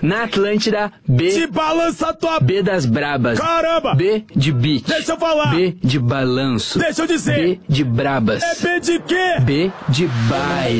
Na Atlântida, B de balança tua... B das brabas. Caramba! B de beat. Deixa eu falar. B de balanço. Deixa eu dizer. B de brabas. É B de quê? B de baile.